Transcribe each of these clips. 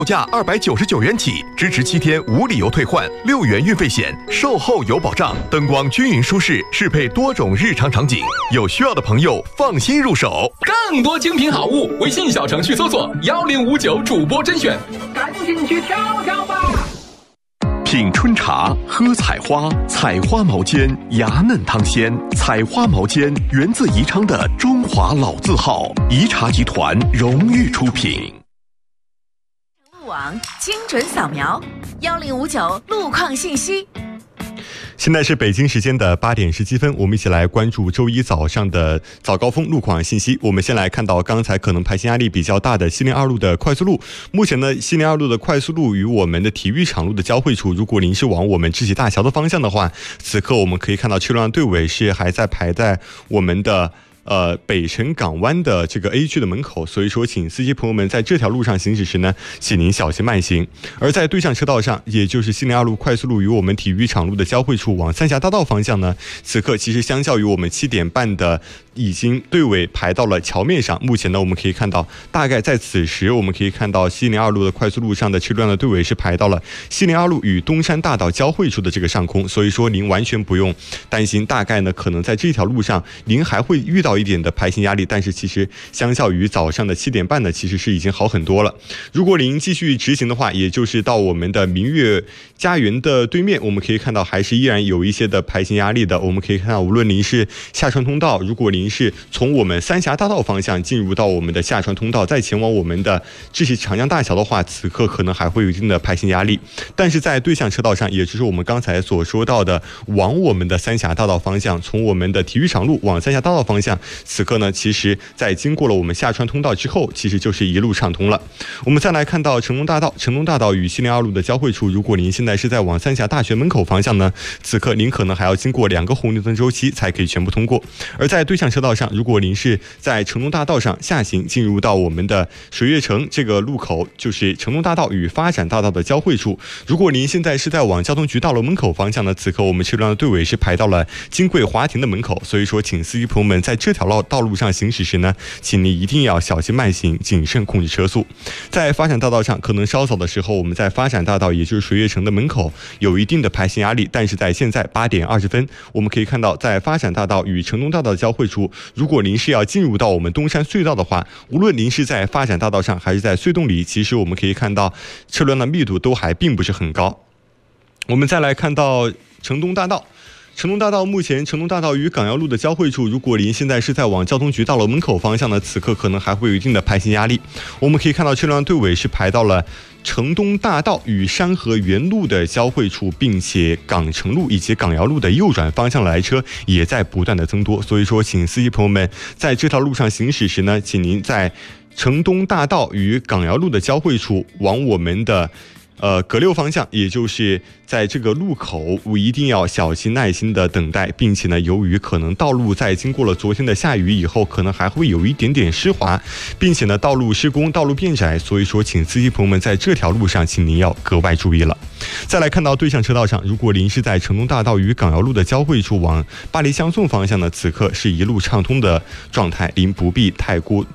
价299元起，支持7天无理由退换，6元运费险，售后有保障，灯光均匀舒适，适配多种日常场景。有需要的朋友放心入手。 更多精品好物，微信小程序搜索1059主播甄选， 赶紧去挑挑吧。 品春茶，喝采花，采花毛尖，芽嫩汤鲜。采花毛尖源自宜昌的中华老字号，宜茶集团荣誉出品。 路网精准扫描，1059路况信息。 现在是北京时间的8点17分，我们一起来关注周一早上的早高峰路况信息。我们先来看到刚才可能排线压力比较大的西宁2路的快速路。目前呢，西宁2路的快速路与我们的体育场路的交汇处，如果您是往我们智喜大桥的方向的话，此刻我们可以看到车辆队尾是还在排在我们的北辰港湾的这个 A 区的门口，所以说请司机朋友们在这条路上行驶时呢，请您小心慢行。而在对向车道上，也就是西宁2路快速路与我们体育场路的交汇处往三峡大道方向呢，此刻其实相较于我们7点半的已经队尾排到了桥面上。目前呢，我们可以看到大概在此时，我们可以看到西宁2路的快速路上的车辆的队尾是排到了西宁2路与东山大道交汇处的这个上空，所以说您完全不用担心，大概呢可能在这条路上您还会遇到一点的排行压力，但是其实相较于早上的7点半呢，其实是已经好很多了。如果您继续直行的话，也就是到我们的明月家园的对面，我们可以看到还是依然有一些的排行压力的。我们可以看到，无论您是下穿通道，如果您是从我们三峡大道方向进入到我们的下穿通道，再前往我们的智喜长江大桥的话，此刻可能还会有一定的排行压力。但是在对向车道上，也就是我们刚才所说到的往我们的三峡大道方向，从我们的体育场路往三峡大道方向，此刻呢，其实在经过了我们下穿通道之后，其实就是一路畅通了。我们再来看到成龙大道，成龙大道与西宁2路的交汇处，如果您现在是在往三峡大学门口方向呢，此刻您可能还要经过2个红绿灯周期才可以全部通过。而在对向车道上，如果您是在成龙大道上下行，进入到我们的水悦城这个路口，就是成龙大道与发展大道的交汇处。如果您现在是在往交通局大楼门口方向呢，此刻我们车辆的队尾是排到了金桂华庭的门口，所以说请司机朋友们在这条道路上行驶时呢，请你一定要小心慢行，谨慎控制车速。在发展大道上，可能稍早的时候，我们在发展大道，也就是水悦城的门口有一定的排行压力，但是在现在8点20分，我们可以看到，在发展大道与成东大道的交汇处，如果您是要进入到我们东山隧道的话，无论您是在发展大道上还是在隧洞里，其实我们可以看到车辆的密度都还并不是很高。我们再来看到成东大道。成东大道目前成东大道与港瑶路的交汇处，如果您现在是在往交通局大楼门口方向呢，此刻可能还会有一定的排行压力。我们可以看到车辆队尾是排到了成东大道与山河园路的交汇处，并且港城路以及港瑶路的右转方向来车也在不断的增多，所以说请司机朋友们在这条路上行驶时呢，请您在成东大道与港瑶路的交汇处往我们的葛六方向，也就是在这个路口一定要小心耐心的等待，并且呢，由于可能道路在经过了昨天的下雨以后，可能还会有一点点湿滑，并且呢，道路施工，道路变窄，所以说请司机朋友们在这条路上，请您要格外注意了。再来看到对向车道上，如果您是在成东大道与港瑶路的交汇处往巴黎相送方向呢，此刻是一路畅通的状态，您不必太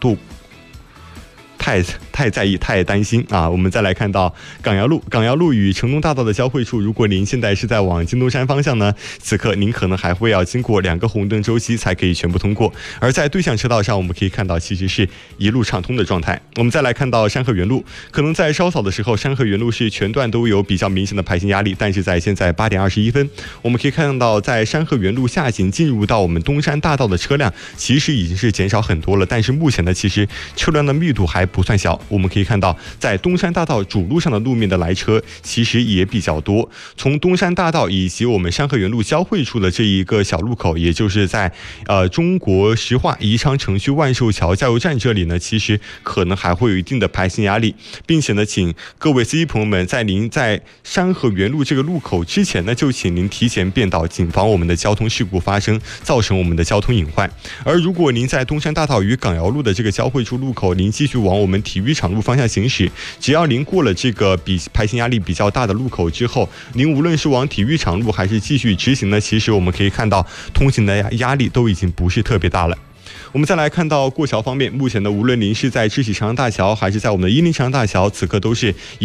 在意、太担心啊！我们再来看到港瑶路，港瑶路与成东大道的交汇处，如果您现在是在往金东山方向呢，此刻您可能还会要经过2个红灯周期才可以全部通过。而在对向车道上，我们可以看到其实是一路畅通的状态。我们再来看到山河园路，可能在稍早的时候，山河园路是全段都有比较明显的排行压力，但是在现在8点21分，我们可以看到在山河园路下行进入到我们东山大道的车辆，其实已经是减少很多了，但是目前呢，其实车辆的密度还不算小。我们可以看到，在东山大道主路上的路面的来车其实也比较多。从东山大道以及我们山河园路交汇处的这一个小路口，也就是在中国石化宜昌城区万寿桥加油站这里呢，其实可能还会有一定的排行压力，并且呢，请各位司机朋友们在您在山河园路这个路口之前呢，就请您提前变道，谨防我们的交通事故发生，造成我们的交通隐患。而如果您在东山大道与港瑶路的这个交汇处路口，您继续往我们体育场路方向行驶，只要您过了这个排行压力比较大的路口之后，您无论是往体育场路还是继续直行呢，其实我们可以看到通行的压力都已经不是特别大了。 我们再来看到过桥方面，目前呢，无论您是在知喜长江大桥，还是在我们的伊林长江大桥，此刻都是